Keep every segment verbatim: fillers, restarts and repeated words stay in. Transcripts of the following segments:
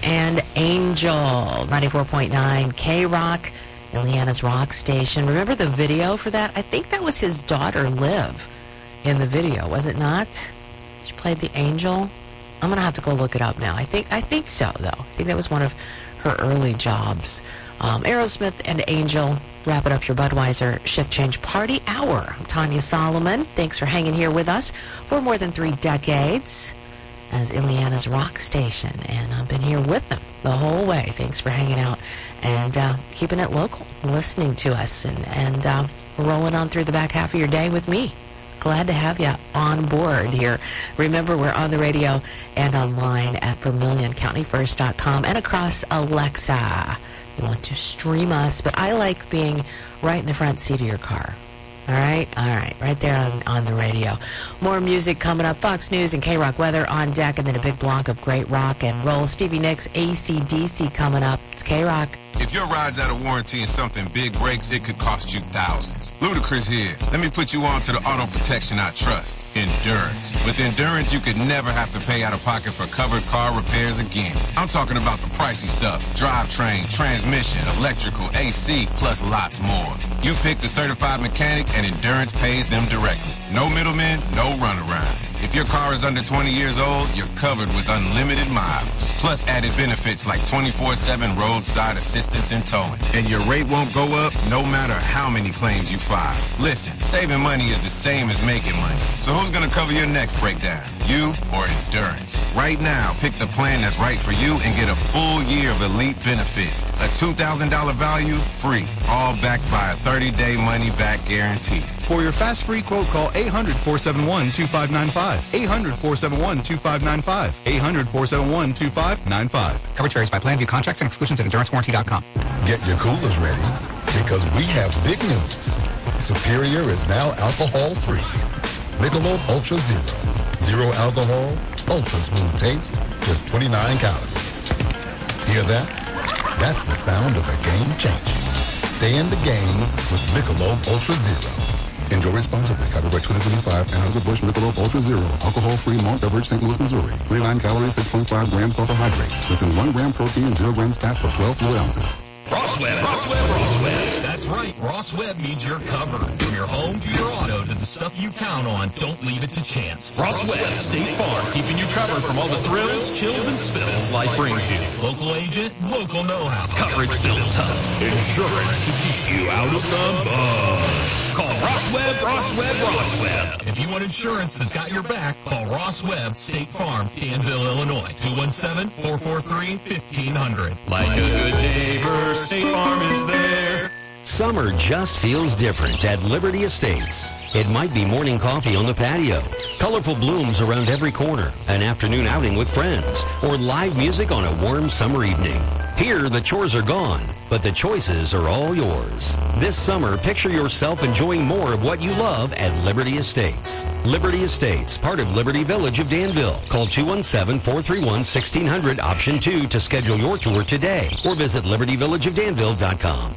and Angel. ninety-four point nine K-Rock, Ileana's rock station. Remember the video for that? I think that was his daughter, Liv, in the video, was it not? She played the Angel. I'm going to have to go look it up now. I think I think so, though. I think that was one of her early jobs. Um, Aerosmith and Angel, wrapping up your Budweiser Shift Change Party Hour. I'm Tanya Solomon. Thanks for hanging here with us for more than three decades as Ileana's rock station. And I've been here with them the whole way. Thanks for hanging out and uh, keeping it local, listening to us, and, and uh, rolling on through the back half of your day with me. Glad to have you on board here. Remember, we're on the radio and online at Vermilion County First dot com and across Alexa. You want to stream us, but I like being right in the front seat of your car. All right? All right. Right there on, on the radio. More music coming up. Fox News and K-Rock weather on deck, and then a big block of great rock and roll. Stevie Nicks, A C D C coming up. It's K-Rock. If your ride's out of warranty and something big breaks, it could cost you thousands. Ludacris here. Let me put you on to the auto protection I trust, Endurance. With Endurance, you could never have to pay out of pocket for covered car repairs again. I'm talking about the pricey stuff: drivetrain, transmission, electrical, A C, plus lots more. You pick the certified mechanic and Endurance pays them directly. No middlemen, no runaround. If your car is under twenty years old, you're covered with unlimited miles. Plus added benefits like twenty-four seven roadside assistance and towing. And your rate won't go up no matter how many claims you file. Listen, saving money is the same as making money. So who's going to cover your next breakdown? You or Endurance? Right now, pick the plan that's right for you and get a full year of elite benefits. A two thousand dollars value, free. All backed by a thirty-day money-back guarantee. For your fast free quote, call eight hundred, four seven one, two five nine five. eight hundred, four seven one, two five nine five. eight hundred, four seven one, two five nine five. Coverage varies by plan. View contracts and exclusions at endurance warranty dot com. Get your coolers ready, because we have big news. Superior is now alcohol-free. Michelob Ultra Zero. Zero alcohol, ultra smooth taste, just twenty-nine calories. Hear that? That's the sound of a game changer. Stay in the game with Michelob Ultra Zero. Enjoy responsibly. Copyright twenty twenty-five. Anheuser-Busch Michelob Ultra Zero. Alcohol-free malt beverage, Saint Louis, Missouri. twenty-nine calories, six point five grams carbohydrates. Less than one gram protein and zero grams fat per twelve fluid ounces. Ross Web, Ross Web, Ross Web. That's right. Ross Web means you're covered. From your home to your auto to the stuff you count on, don't leave it to chance. Ross Web, State Farm, keeping you covered from all the thrills, chills, and spills life brings you. Local agent, local know-how. Coverage built tough. Insurance to keep you out of the mud. Call Ross Web, Ross Web, Ross Web. If you want insurance that's got your back, call Ross Web, State Farm, Danville, Illinois. two one seven, four four three, fifteen hundred. Like a good neighbor, State Farm is there. Summer just feels different at Liberty Estates. It might be morning coffee on the patio, colorful blooms around every corner, an afternoon outing with friends, or live music on a warm summer evening. Here, the chores are gone, but the choices are all yours. This summer, picture yourself enjoying more of what you love at Liberty Estates. Liberty Estates, part of Liberty Village of Danville. Call two one seven, four three one, one six zero zero, option two to schedule your tour today, or visit liberty village of danville dot com.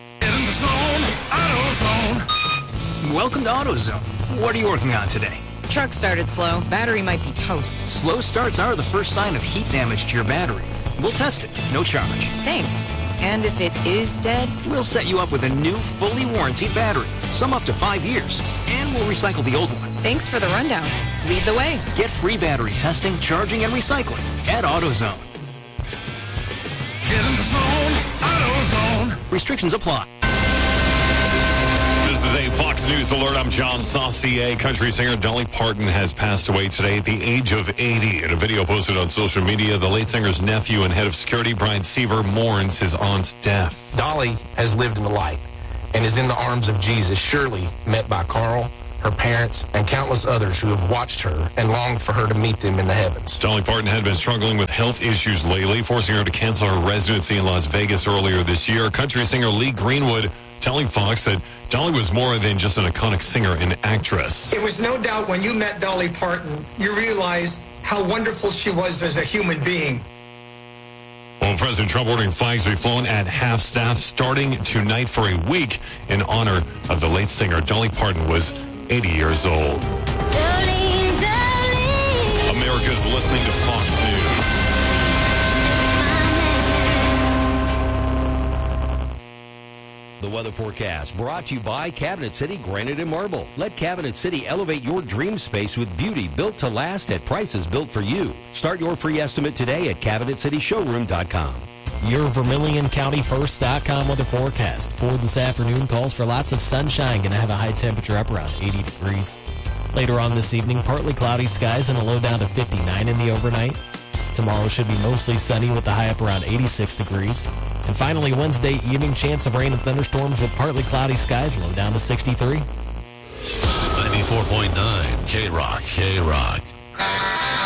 Welcome to AutoZone. What are you working on today? Truck started slow. Battery might be toast. Slow starts are the first sign of heat damage to your battery. We'll test it. No charge. Thanks. And if it is dead? We'll set you up with a new, fully warranted battery. Some up to five years. And we'll recycle the old one. Thanks for the rundown. Lead the way. Get free battery testing, charging, and recycling at AutoZone. Get in the zone, AutoZone. Restrictions apply. This is a Fox News alert. I'm John Saucier. Country singer Dolly Parton has passed away today at the age of eighty. In a video posted on social media, the late singer's nephew and head of security, Brian Seaver, mourns his aunt's death. Dolly has lived in the light and is in the arms of Jesus, surely met by Carl, her parents, and countless others who have watched her and longed for her to meet them in the heavens. Dolly Parton had been struggling with health issues lately, forcing her to cancel her residency in Las Vegas earlier this year. Country singer Lee Greenwood telling Fox that Dolly was more than just an iconic singer and actress. It was no doubt when you met Dolly Parton, you realized how wonderful she was as a human being. Well, President Trump ordering flags to be flown at half-staff starting tonight for a week in honor of the late singer. Dolly Parton was eighty years old. America's listening to Fox News. The weather forecast brought to you by Cabinet City Granite and Marble. Let Cabinet City elevate your dream space with beauty built to last at prices built for you. Start your free estimate today at cabinet city showroom dot com. Your Vermilion County First dot com weather forecast for this afternoon calls for lots of sunshine. Going to have a high temperature up around eighty degrees. Later on this evening, partly cloudy skies and a low down to fifty-nine in the overnight. Tomorrow should be mostly sunny with the high up around eighty-six degrees. And finally, Wednesday evening, chance of rain and thunderstorms with partly cloudy skies, low down to sixty-three. ninety-four point nine K-Rock, K-Rock.